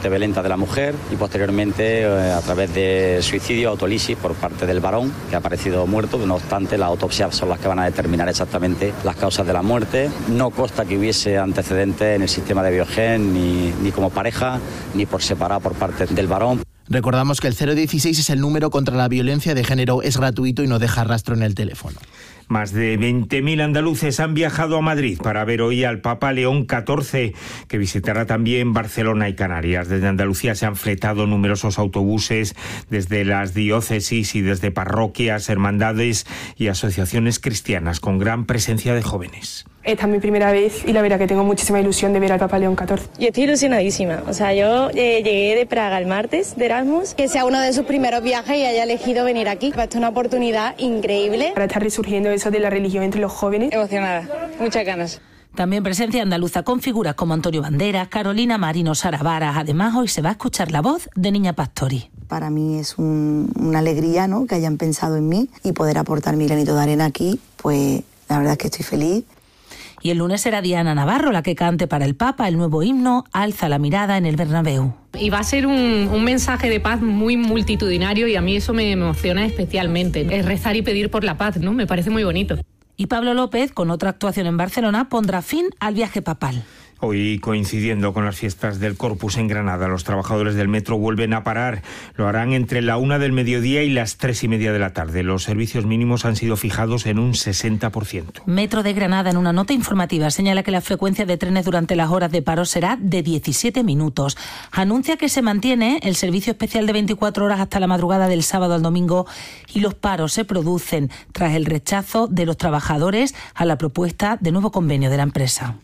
muerte violenta de la mujer y posteriormente a través de suicidio, autolisis por parte del varón, que ha aparecido muerto. No obstante, las autopsias son las que van a determinar exactamente las causas de la muerte. No consta que hubiese antecedentes en el sistema de Biogen, ni como pareja, ni por separado por parte del varón. Recordamos que el 016 es el número contra la violencia de género, es gratuito y no deja rastro en el teléfono. Más de 20.000 andaluces han viajado a Madrid para ver hoy al Papa León XIV, que visitará también Barcelona y Canarias. Desde Andalucía se han fletado numerosos autobuses desde las diócesis y desde parroquias, hermandades y asociaciones cristianas, con gran presencia de jóvenes. Esta es mi primera vez y la verdad que tengo muchísima ilusión de ver al Papa León XIV. Yo estoy ilusionadísima. O sea, yo llegué de Praga el martes de Erasmus. Que sea uno de sus primeros viajes y haya elegido venir aquí. Esto es una oportunidad increíble. Para estar resurgiendo eso de la religión entre los jóvenes. Emocionada, muchas ganas. También presencia andaluza con figuras como Antonio Banderas, Carolina Marino, Sara Varas. Además, hoy se va a escuchar la voz de Niña Pastori. Para mí es una alegría, ¿no?, que hayan pensado en mí y poder aportar mi granito de arena aquí. Pues la verdad es que estoy feliz. Y el lunes será Diana Navarro la que cante para el Papa el nuevo himno Alza la mirada en el Bernabéu. Y va a ser un mensaje de paz muy multitudinario y a mí eso me emociona especialmente. Es rezar y pedir por la paz, ¿no? Me parece muy bonito. Y Pablo López, con otra actuación en Barcelona, pondrá fin al viaje papal. Hoy, coincidiendo con las fiestas del Corpus en Granada, los trabajadores del metro vuelven a parar. Lo harán entre la 1 del mediodía y las 3:30 de la tarde. Los servicios mínimos han sido fijados en un 60%. Metro de Granada, en una nota informativa, señala que la frecuencia de trenes durante las horas de paro será de 17 minutos. Anuncia que se mantiene el servicio especial de 24 horas hasta la madrugada del sábado al domingo y los paros se producen tras el rechazo de los trabajadores a la propuesta de nuevo convenio de la empresa.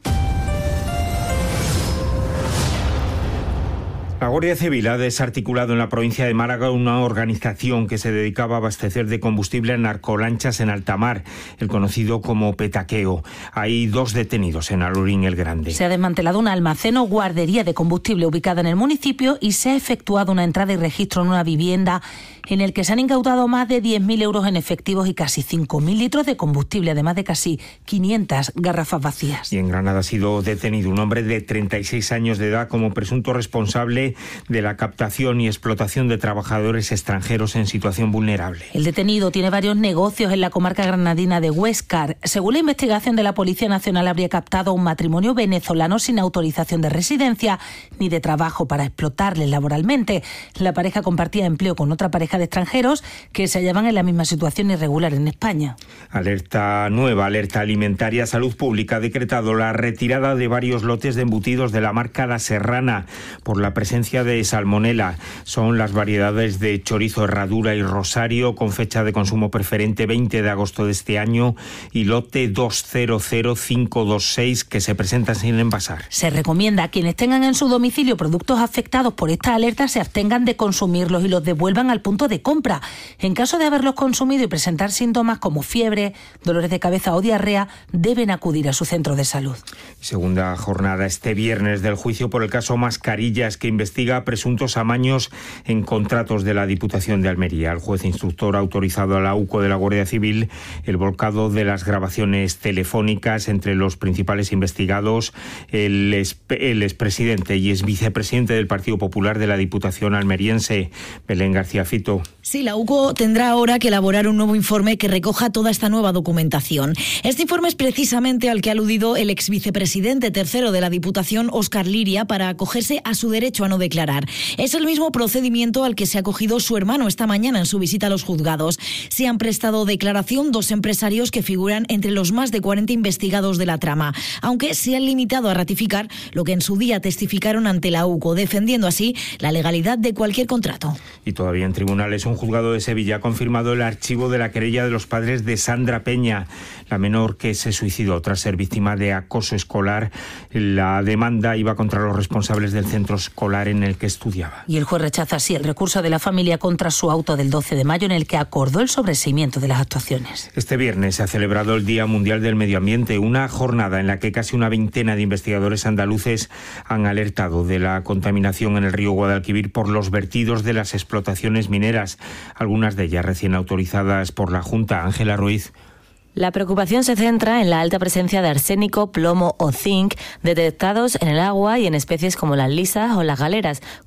La Guardia Civil ha desarticulado en la provincia de Málaga una organización que se dedicaba a abastecer de combustible a narcolanchas en alta mar, el conocido como petaqueo. Hay 2 detenidos en Alurín el Grande. Se ha desmantelado un almacén o guardería de combustible ubicada en el municipio y se ha efectuado una entrada y registro en una vivienda en el que se han incautado más de 10.000 euros en efectivos y casi 5.000 litros de combustible, además de casi 500 garrafas vacías. Y en Granada ha sido detenido un hombre de 36 años de edad como presunto responsable de la captación y explotación de trabajadores extranjeros en situación vulnerable. El detenido tiene varios negocios en la comarca granadina de Huéscar. Según la investigación de la Policía Nacional, habría captado a un matrimonio venezolano sin autorización de residencia ni de trabajo para explotarles laboralmente. La pareja compartía empleo con otra pareja de extranjeros que se hallaban en la misma situación irregular en España. Alerta alimentaria. Salud Pública ha decretado la retirada de varios lotes de embutidos de la marca La Serrana por la presencia de salmonela. Son las variedades de chorizo Herradura y Rosario con fecha de consumo preferente 20 de agosto de este año y lote 200526 que se presentan sin envasar. Se recomienda a quienes tengan en su domicilio productos afectados por esta alerta se abstengan de consumirlos y los devuelvan al punto de compra. En caso de haberlos consumido y presentar síntomas como fiebre, dolores de cabeza o diarrea, deben acudir a su centro de salud. Segunda jornada este viernes del juicio por el caso Mascarillas, que investiga presuntos amaños en contratos de la Diputación de Almería. El juez instructor ha autorizado a la UCO de la Guardia Civil el volcado de las grabaciones telefónicas. Entre los principales investigados, el expresidente y exvicepresidente del Partido Popular de la Diputación almeriense, Belén García Fito. Sí, la UCO tendrá ahora que elaborar un nuevo informe que recoja toda esta nueva documentación. Este informe es precisamente al que ha aludido el exvicepresidente tercero de la Diputación, Óscar Liria, para acogerse a su derecho a no declarar. Es el mismo procedimiento al que se ha acogido su hermano esta mañana en su visita a los juzgados. Se han prestado declaración 2 empresarios que figuran entre los más de 40 investigados de la trama, aunque se han limitado a ratificar lo que en su día testificaron ante la UCO, defendiendo así la legalidad de cualquier contrato. Y todavía en tribunales, un juzgado de Sevilla ha confirmado el archivo de la querella de los padres de Sandra Peña, la menor que se suicidó tras ser víctima de acoso escolar. La demanda iba contra los responsables del centro escolar en el que estudiaba. Y el juez rechaza así el recurso de la familia contra su auto del 12 de mayo en el que acordó el sobreseimiento de las actuaciones. Este viernes se ha celebrado el Día Mundial del Medio Ambiente, una jornada en la que casi una veintena de investigadores andaluces han alertado de la contaminación en el río Guadalquivir por los vertidos de las explotaciones mineras, algunas de ellas recién autorizadas por la Junta. Ángela Ruiz. La preocupación se centra en la alta presencia de arsénico, plomo o zinc detectados en el agua y en especies como las lisas o las galeras,